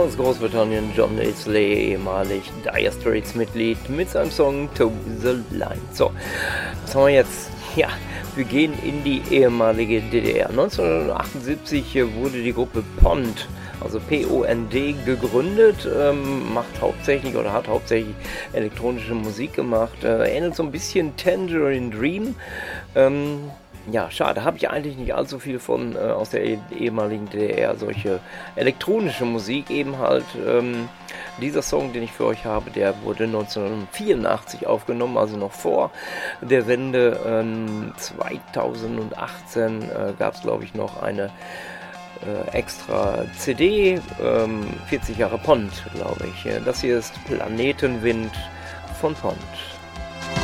aus Großbritannien, John Isley, ehemalig Dire Straits Mitglied, mit seinem Song To The Line. So, was haben wir jetzt? Ja, wir gehen in die ehemalige DDR. 1978 wurde die Gruppe Pond, also P-O-N-D, gegründet, macht hauptsächlich oder hat hauptsächlich elektronische Musik gemacht, ähnelt so ein bisschen Tangerine Dream. Ja, schade, habe ich eigentlich nicht allzu viel von aus der ehemaligen DDR, solche elektronische Musik eben halt. Dieser Song, den ich für euch habe, der wurde 1984 aufgenommen, also noch vor der Wende. 2018 gab es, glaube ich, noch eine extra CD, 40 Jahre Pond, glaube ich. Das hier ist Planetenwind von Pond.